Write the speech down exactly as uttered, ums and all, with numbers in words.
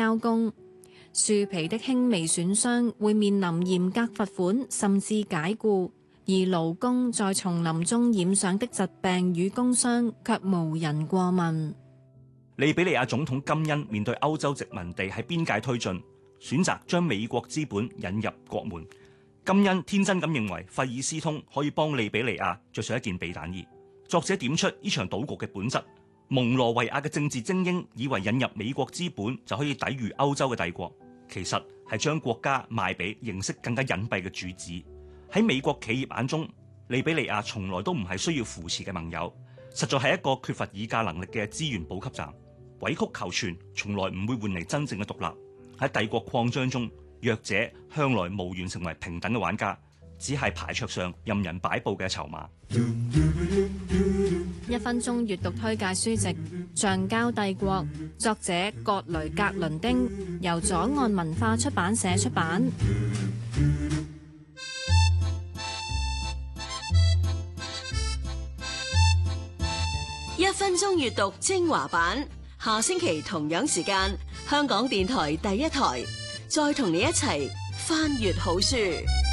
交工。樹皮的輕微損傷會面臨嚴格罰款，甚至解僱；而勞工在叢林中染上的疾病與工傷卻無人過問。 利比里亞總統金恩面對歐洲殖民地喺邊界推進，選擇將美國資本引入國門。金恩天真咁認為費爾斯通可以幫利比里亞着上一件避彈衣。作者點出呢場賭局嘅本質：蒙羅維亞嘅政治精英以為引入美國資本就可以抵禦歐洲嘅帝國，其實係將國家賣俾形式更加隱蔽嘅主子。喺美國企業眼中，利比里亞從來都唔係需要扶持嘅盟友，實在係一個缺乏議價能力嘅資源補給站。委曲求全從來唔會換嚟真正嘅獨立。喺帝國擴張中，弱者向來無緣成為平等嘅玩家，只係牌桌上任人擺佈嘅籌碼。 一分鐘閱讀推介書籍《橡膠帝國》，作者葛雷格倫丁，由左岸文化出版社出版。 一分鐘閱讀精華版，下星期同樣時間，香港電台第一台，再同你一齊翻閱好書。